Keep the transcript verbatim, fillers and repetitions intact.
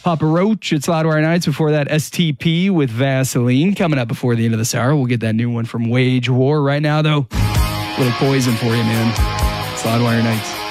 Papa Roach, it's Loudwire Nights. Before that, S T P with Vaseline. Coming up before the end of this hour, we'll get that new one from Wage War. Right now, though, a little Poison for you, man. It's Loudwire Nights.